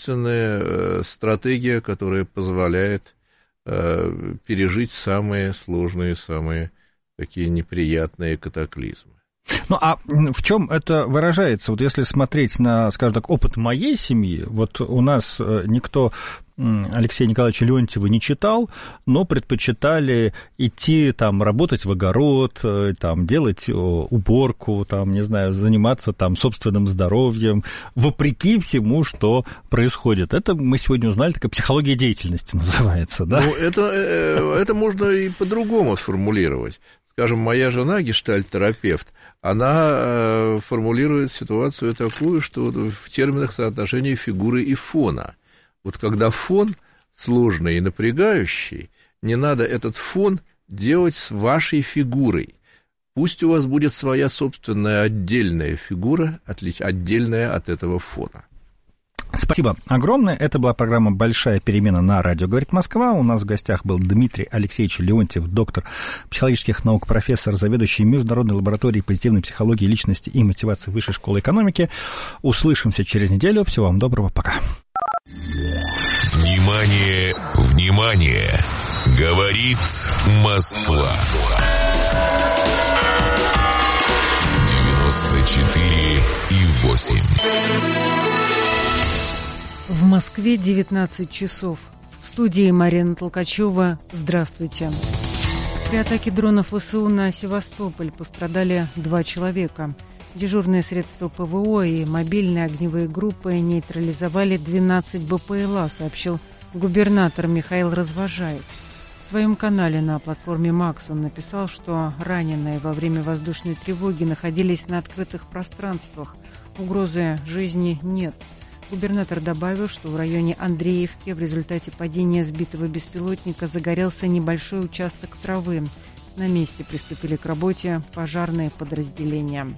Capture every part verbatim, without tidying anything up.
единственная стратегия, которая позволяет пережить самые сложные, самые такие неприятные катаклизмы. Ну, а в чем это выражается? Вот если смотреть на, скажем так, опыт моей семьи, вот у нас никто Алексея Николаевича Леонтьева не читал, но предпочитали идти там работать в огород, там делать уборку, там, не знаю, заниматься там собственным здоровьем, вопреки всему, что происходит. Это мы сегодня узнали, такая психология деятельности называется, да? Ну, это, это можно и по-другому сформулировать. Скажем, моя жена, гештальт-терапевт, она формулирует ситуацию такую, что в терминах соотношения фигуры и фона. Вот когда фон сложный и напрягающий, не надо этот фон делать с вашей фигурой. Пусть у вас будет своя собственная отдельная фигура, отдельная от этого фона. Спасибо огромное. Это была программа «Большая перемена» на радио «Говорит Москва». У нас в гостях был Дмитрий Алексеевич Леонтьев, доктор психологических наук, профессор, заведующий Международной лабораторией позитивной психологии личности и мотивации Высшей школы экономики. Услышимся через неделю. Всего вам доброго. Пока. Внимание, внимание! Говорит Москва. девяносто четыре и восемь. В Москве девятнадцать часов. В студии Марина Толкачева. Здравствуйте. При атаке дронов ВСУ на Севастополь пострадали два человека. Дежурные средства ПВО и мобильные огневые группы нейтрализовали двенадцать БПЛА, сообщил губернатор Михаил Развожаев. В своем канале на платформе Макс он написал, что раненые во время воздушной тревоги находились на открытых пространствах. Угрозы жизни нет. Губернатор добавил, что в районе Андреевки в результате падения сбитого беспилотника загорелся небольшой участок травы. На месте приступили к работе пожарные подразделения.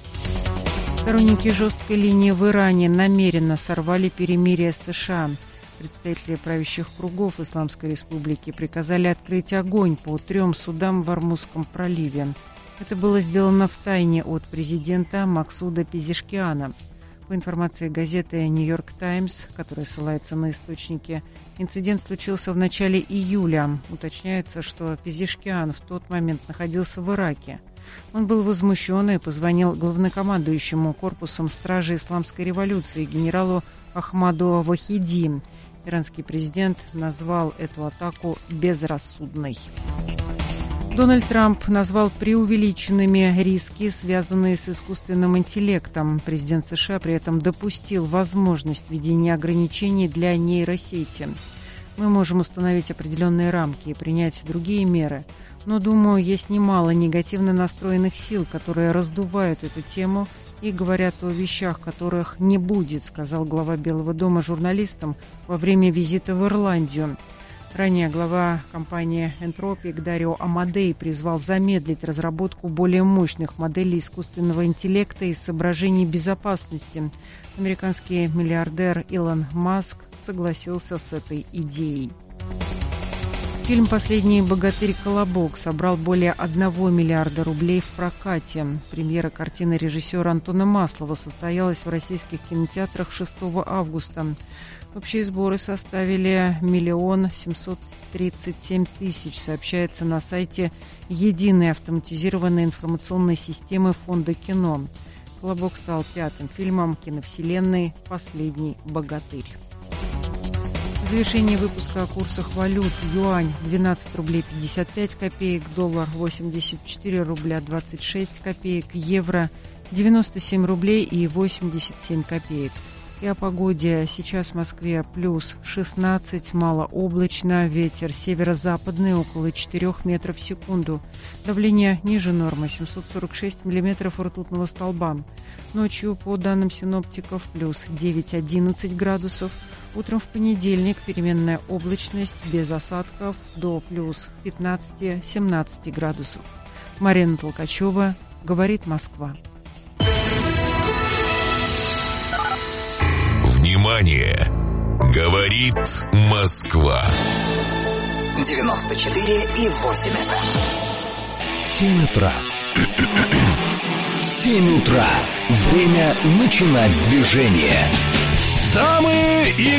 Сторонники жесткой линии в Иране намеренно сорвали перемирие с США. Представители правящих кругов Исламской Республики приказали открыть огонь по трем судам в Ормузском проливе. Это было сделано втайне от президента Максуда Пезешкиана. По информации газеты «Нью-Йорк Таймс», которая ссылается на источники, инцидент случился в начале июля. Уточняется, что Пезешкиан в тот момент находился в Ираке. Он был возмущен и позвонил главнокомандующему корпусом стражи Исламской революции генералу Ахмаду Вахиди. Иранский президент назвал эту атаку безрассудной. Дональд Трамп назвал преувеличенными риски, связанные с искусственным интеллектом. Президент США при этом допустил возможность введения ограничений для нейросети. Мы можем установить определенные рамки и принять другие меры, но, думаю, есть немало негативно настроенных сил, которые раздувают эту тему и говорят о вещах, которых не будет, сказал глава Белого дома журналистам во время визита в Ирландию. Ранее глава компании Энтропик Дарио Амадей призвал замедлить разработку более мощных моделей искусственного интеллекта из соображений безопасности. Американский миллиардер Илон Маск согласился с этой идеей. Фильм «Последний богатырь Колобок» собрал более одного миллиарда рублей в прокате. Премьера картины режиссера Антона Маслова состоялась в российских кинотеатрах шестого августа. Общие сборы составили миллион семьсот тридцать семь тысяч, сообщается на сайте единой автоматизированной информационной системы Фонда кино. «Колобок» стал пятым фильмом киновселенной «Последний богатырь». Завершение выпуска о курсах валют. Юань двенадцать рублей пятьдесят пять копеек, доллар восемьдесят четыре рубля двадцать шесть копеек, евро девяносто семь рублей и восемьдесят семь копеек. И о погоде. Сейчас в Москве плюс шестнадцать, малооблачно, ветер северо-западный около четырёх метров в секунду. Давление ниже нормы семьсот сорок шесть миллиметров ртутного столба. Ночью, по данным синоптиков, плюс девять-одиннадцать градусов. Утром в понедельник переменная облачность без осадков до плюс пятнадцать-семнадцать градусов. Марина Толкачева, говорит Москва. Внимание! Говорит Москва. девяносто четыре и восемь эф эм. семь утра. семь утра. Время начинать движение. Дамы и